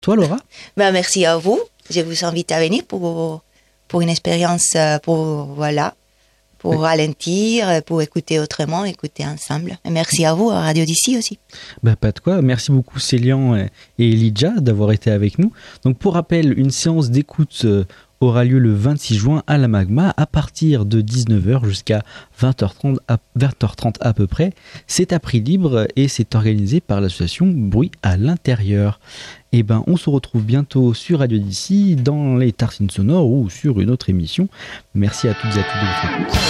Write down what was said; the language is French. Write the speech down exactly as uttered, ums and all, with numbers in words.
Toi, Laura? Ben, merci à vous. Je vous invite à venir pour, pour une expérience, pour, voilà, pour oui. ralentir, pour écouter autrement, écouter ensemble. Et merci à vous, à Radio d'ici aussi. Ben, pas de quoi. Merci beaucoup, Célian et Elijah, d'avoir été avec nous. Donc, pour rappel, une séance d'écoute aura lieu le vingt-six juin à la Magma à partir de dix-neuf heures jusqu'à vingt heures trente à, vingt heures trente à peu près. C'est à prix libre et c'est organisé par l'association Bruit à l'intérieur. Et ben, on se retrouve bientôt sur Radio d'ici dans les Tartines sonores ou sur une autre émission. Merci à toutes et à tous de votre écoute.